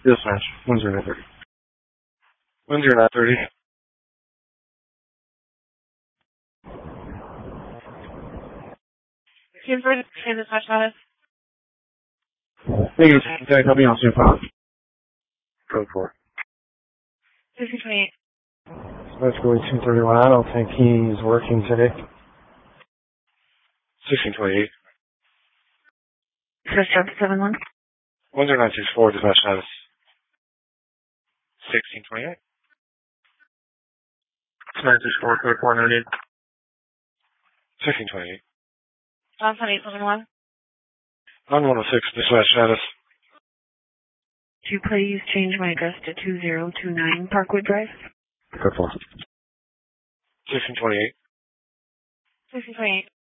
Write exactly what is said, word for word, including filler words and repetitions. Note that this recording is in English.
Dispatch, one zero nine thirty. one zero nine thirty. Excuse me, can dispatch status? Negative, contact, help me out soon, five. Code four. sixteen twenty-eight. That's going two thirty-one. I don't think he's working today. sixteen twenty-eight. First job seven one. one zero nine six four, dispatch status. sixteen twenty-eight. nine six four, code four ninety-eight. sixteen twenty-eight. Johnson eight seven one. On one oh six, dispatch status. To please change my address to two zero two nine Parkwood Drive. Code four. sixteen twenty-eight. sixteen twenty-eight.